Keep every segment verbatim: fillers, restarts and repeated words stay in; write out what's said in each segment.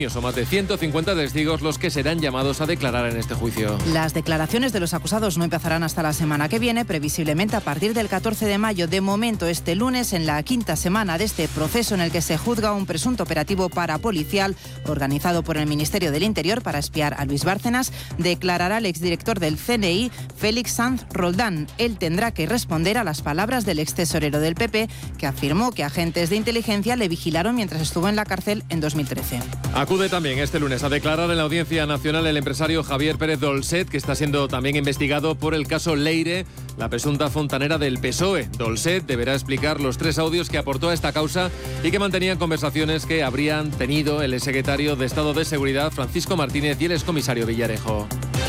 Son más de ciento cincuenta testigos los que serán llamados a declarar en este juicio. Las declaraciones de los acusados no empezarán hasta la semana que viene, previsiblemente a partir del catorce de mayo. De momento, este lunes, en la quinta semana de este proceso en el que se juzga un presunto operativo parapolicial organizado por el Ministerio del Interior para espiar a Luis Bárcenas, declarará el exdirector del C N I, Félix Sanz Roldán. Él tendrá que responder a las palabras del extesorero del P P, que afirmó que agentes de inteligencia le vigilaron mientras estuvo en la cárcel en dos mil trece. Acude también este lunes a declarar en la Audiencia Nacional el empresario Javier Pérez Dolcet, que está siendo también investigado por el caso Leire, la presunta fontanera del P S O E. Dolcet deberá explicar los tres audios que aportó a esta causa y que mantenían conversaciones que habrían tenido el exsecretario de Estado de Seguridad, Francisco Martínez, y el excomisario Villarejo.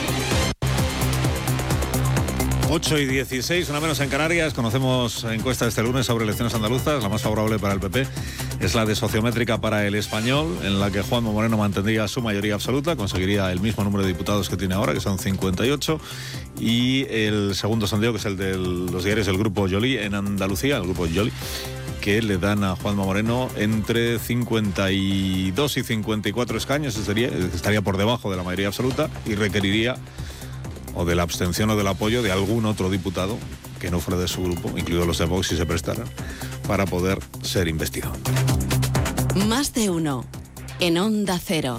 ocho y dieciséis, una menos en Canarias. Conocemos encuesta este lunes sobre elecciones andaluzas. La más favorable para el P P es la de Sociométrica para el Español, en la que Juanma Moreno mantendría su mayoría absoluta, conseguiría el mismo número de diputados que tiene ahora, que son cincuenta y ocho. Y el segundo sondeo, que es el de los diarios del Grupo Yoli en Andalucía, el Grupo Yoli, que le dan a Juanma Moreno entre cincuenta y dos y cincuenta y cuatro escaños. Estaría, estaría por debajo de la mayoría absoluta y requeriría o de la abstención o del apoyo de algún otro diputado que no fuera de su grupo, incluidos los de Vox si se prestaran, para poder ser investido. Más de uno en Onda Cero.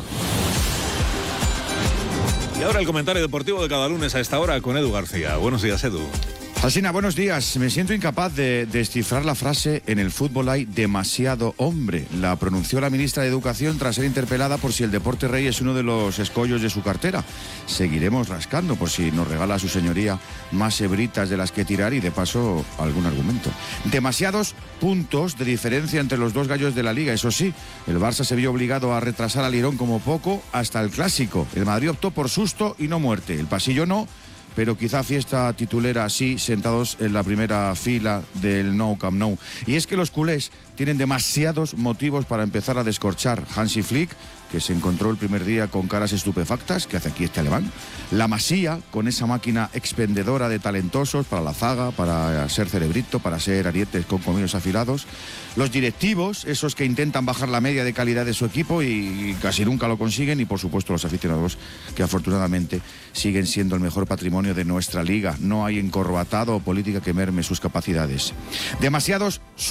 Y ahora el comentario deportivo de cada lunes a esta hora con Edu García. Buenos días, Edu. Alsina, buenos días. Me siento incapaz de descifrar la frase "en el fútbol hay demasiado hombre". La pronunció la ministra de Educación tras ser interpelada por si el deporte rey es uno de los escollos de su cartera. Seguiremos rascando por si nos regala su señoría más hebritas de las que tirar y de paso algún argumento. Demasiados puntos de diferencia entre los dos gallos de la Liga. Eso sí, el Barça se vio obligado a retrasar al Lirón como poco hasta el Clásico. El Madrid optó por susto y no muerte. El pasillo no, pero quizá fiesta titulera sí, sentados en la primera fila del Nou Camp Nou. Y es que los culés tienen demasiados motivos para empezar a descorchar. Hansi Flick, que se encontró el primer día con caras estupefactas, que hace aquí este alemán. La Masía, con esa máquina expendedora de talentosos para la zaga, para ser cerebrito, para ser arietes con colmillos afilados. Los directivos, esos que intentan bajar la media de calidad de su equipo y casi nunca lo consiguen. Y por supuesto los aficionados, que afortunadamente siguen siendo el mejor patrimonio de nuestra liga. No hay encorbatado o política que merme sus capacidades. Demasiados